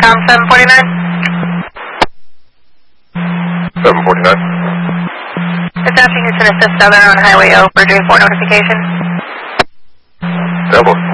749. 749. Dispatching Houston Assist Southern on Highway O for doing 4 notification. Devil.